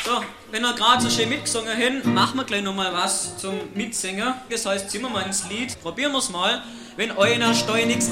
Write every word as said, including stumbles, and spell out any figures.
So, wenn ihr gerade so schön mitgesungen habt, machen wir gleich nochmal was zum Mitsingen. Das heißt, ziehen wir mal ins Lied, probieren wir es mal. Wenn einer Steu nix